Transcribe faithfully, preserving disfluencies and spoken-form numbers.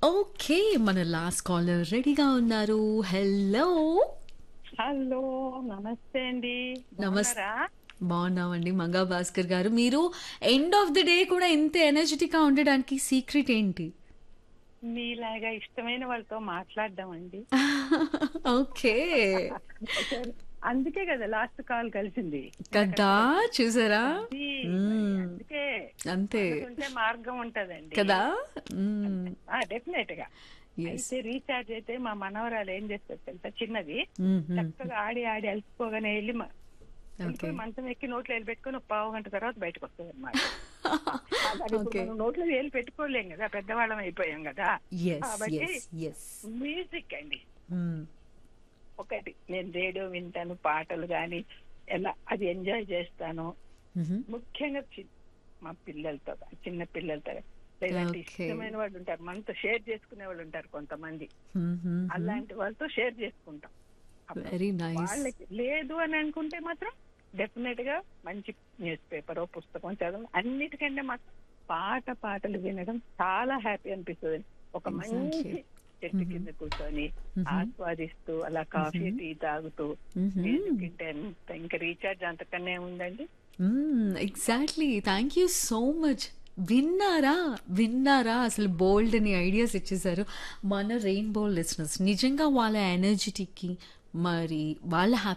Okay. మన last caller రెడీగా ఉన్నారు. హలో. హలో నమస్తే అండి నమస్ బాగున్నారా? బాగున్నామండి మంగా భాస్కర్ గారు. మీరు ఎండ్ ఆఫ్ ది డే కూడా ఇంత ఎనర్జెటిక్‌గా ఉండడానికి సీక్రెట్ ఏంటి? మీలాగా ఇష్టమైన వాళ్ళతో మాట్లాడడం అండి. ఓకే. సరే, అందుకే కదా లాస్ట్ కాల్ కలిసింది. కదా! ఇందాకటి వరకు చూసారా? అది మరి హ్మ్. అందుకే అంతే. మనసుంటే మార్గం ఉంటదండి. కదా! హ్మ్. డెఫినెట్ గా. యెస్. అయితే రీఛార్జ్ అయితే మా మనవరాలు ఏం చేస్తుంది తెలుసా, చిన్నది హ్మ్. హ్మ్. చక్కగా ఆడి ఆడి అలసిపోగానే వెళ్ళి మ- ఓకే. వెళ్ళిపోయి మంచం ఎక్కి నోట్లో వెళ్ళి పెట్టుకొని ఒక పావు గంట తర్వాత బయటకు వస్తుంది అనమాట. అలాగే ఇప్పుడు ఓకే. మనం నోట్లో వేలు పెట్టుకోలేం కదా, పెద్దవాళ్ళం అయిపోయాం కదా. యెస్. కాబట్టి యెస్. యెస్. మ్యూజిక్ అండి హ్మ్. ఒకటి. నేను రేడియో వింటాను, పాటలు కానీ ఎలా అది ఎంజాయ్ చేస్తాను. హుహు. ముఖ్యంగా చి- మా పిల్లలతో గా- చిన్న పిల్లలతో గా- లేదంటే ఓకే. ఇష్టమైన వాళ్ళు ఉంటారు, మనతో షేర్ చేసుకునే వాళ్ళు ఉంటారు కొంతమంది. హ్మ్. హ్మ్. హ్మ్. అలాంటి వాళ్ళతో షేర్ చేసుకుంటాం. అప్పుడు వెరీ నైస్. వాళ్ళకి లేదు అని అనుకుంటే మాత్రం డెఫినెట్ గా మంచి న్యూస్ పేపర్ పుస్తకం చదవడం, అన్నిటికంటే మాత్రం పాట పాటలు వినడం చాలా హ్యాపీ అనిపిస్తుంది. ఒక ఎగ్జాక్ట్‌లీ. మంచి చెట్టు కింద కూర్చొని హుహు. ఆస్వాదిస్తూ అలా కాఫీ టీ తాగుతూ హుహు. మ్యూజిక్ వింటే ఎంత ఇంకా రీఛార్జ్ అంతకన్నా ఉందండి. హ్మ్. Exactly. Thank you so much. విన్నారా? విన్నారా? అసలు బోలెడన్ని ఐడియాస్ ఇచ్చేసారు. మన రెయిన్‌బో లిసనర్స్ నిజంగా వాళ్ళ ఎనర్జిటీకి మరి వాళ్ళ హ్యాపీ